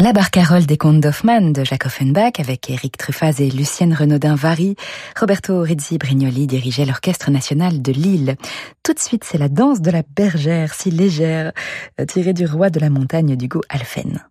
La barcarolle des contes d'Hoffmann de Jacques Offenbach avec Éric Truffaz et Lucienne Renaudin-Vary. Roberto Rizzi-Brignoli dirigeait l'Orchestre national de Lille. Tout de suite, c'est la danse de la bergère, si légère, tirée du Roi de la montagne d'Hugo Alphen.